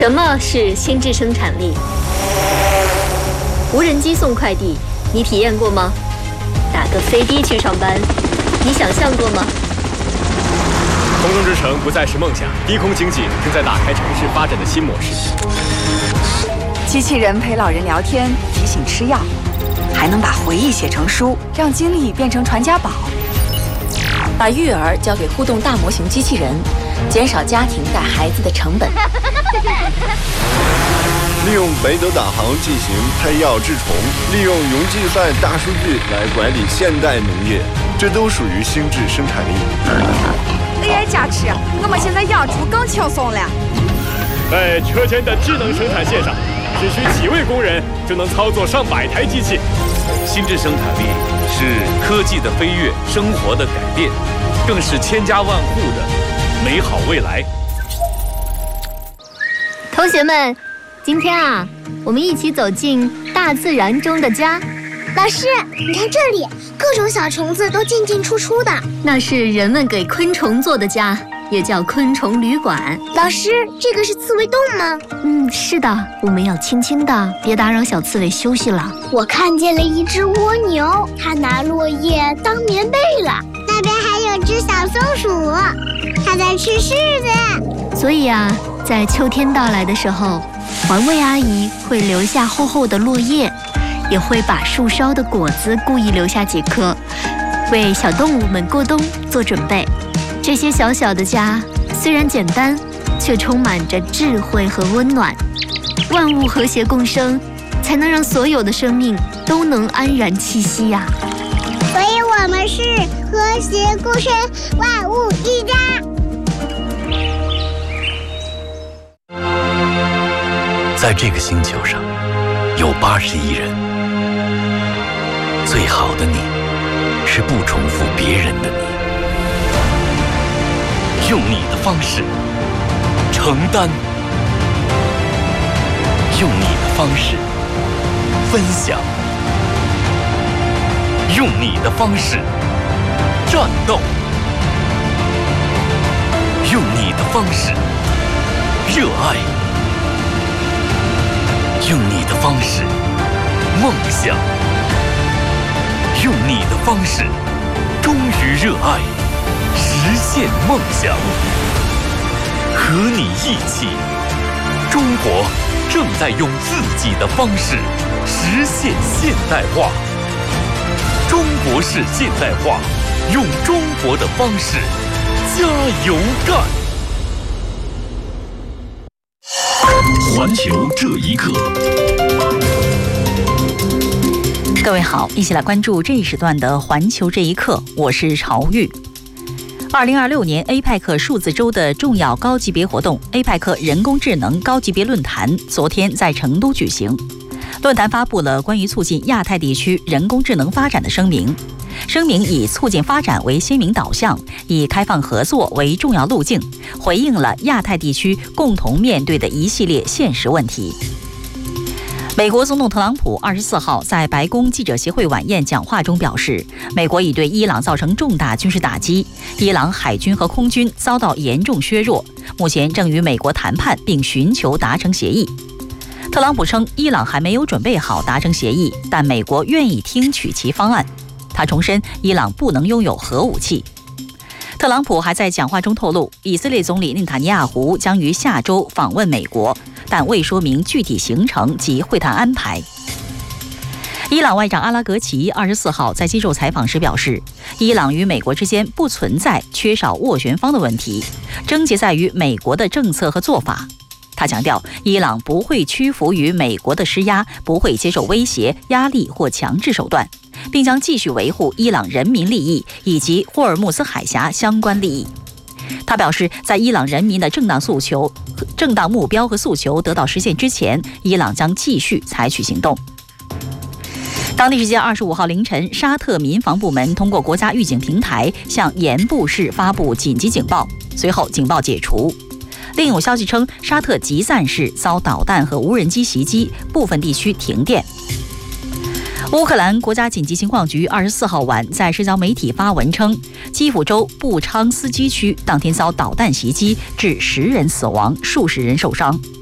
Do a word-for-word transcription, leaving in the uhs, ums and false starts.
什么是心智生产力？无人机送快递，你体验过吗？打个飞的去上班，你想象过吗？ 空中之城不再是梦想，低空经济正在打开城市发展的新模式。 机器人陪老人聊天，提醒吃药，还能把回忆写成书，让经历变成传家宝。 把育儿交给互动大模型机器人，减少家庭带孩子的成本。 利用北斗导航进行配药治虫，利用云计算大数据来管理现代农业，这都属于心智生产力。 A I 加持，我们现在养猪更轻松了。 在车间的智能生产线上，只需几位工人就能操作上百台机器。 心智生产力是科技的飞跃，生活的改变，更是千家万户的美好未来。 同学们，今天啊，我们一起走进大自然中的家。 老师，你看这里，各种小虫子都进进出出的。 那是人们给昆虫做的家，也叫昆虫旅馆。 老师，这个是刺猬洞吗？ 嗯，是的，我们要轻轻的，别打扰小刺猬休息了。 我看见了一只蜗牛，它拿落叶当棉被了。那边还有只小松鼠，它在吃柿子。 所以啊，在秋天到来的时候，环卫阿姨会留下厚厚的落叶，也会把树梢的果子故意留下几颗，为小动物们过冬做准备。这些小小的家虽然简单，却充满着智慧和温暖。万物和谐共生，才能让所有的生命都能安然栖息呀、啊。 所以我们是和谐共生，万物一家。 在这个星球上，有八十亿人。最好的你，是不重复别人的你。用你的方式承担，用你的方式分享，用你的方式战斗，用你的方式热爱，用你的方式梦想，用你的方式忠于热爱，实现梦想。和你一起，中国正在用自己的方式实现现代化。中国式现代化，用中国的方式加油干。环球这一刻。 各位好，一起来关注这一时段的环球这一刻，我是朝玉。二零二六年 A P E C 数字周的重要高级别活动 A P E C 人工智能高级别论坛昨天在成都举行。论坛发布了关于促进亚太地区人工智能发展的声明，声明以促进发展为鲜明导向，以开放合作为重要路径，回应了亚太地区共同面对的一系列现实问题。美国总统特朗普二十四号在白宫记者协会晚宴讲话中表示，美国已对伊朗造成重大军事打击，伊朗海军和空军遭到严重削弱，目前正与美国谈判并寻求达成协议。特朗普称，伊朗还没有准备好达成协议，但美国愿意听取其方案。他重申，伊朗不能拥有核武器。特朗普还在讲话中透露，以色列总理内塔尼亚胡将于下周访问美国，但未说明具体行程及会谈安排。伊朗外长阿拉格齐二十四号在接受采访时表示，伊朗与美国之间不存在缺少斡旋方的问题，症结在于美国的政策和做法。他强调，伊朗不会屈服于美国的施压，不会接受威胁、压力或强制手段，并将继续维护伊朗人民利益以及霍尔木兹海峡相关利益。他表示，在伊朗人民的正当诉求、正当目标和诉求得到实现之前，伊朗将继续采取行动。当地时间二十五号凌晨，沙特民防部门通过国家预警平台向盐布市发布紧急警报，随后警报解除。另有消息称，沙特吉赞市遭导弹和无人机袭击，部分地区停电。乌克兰国家紧急情况局二十四号晚在社交媒体发文称，基辅州布昌斯基区当天遭导弹袭击，致十人死亡，数十人受伤。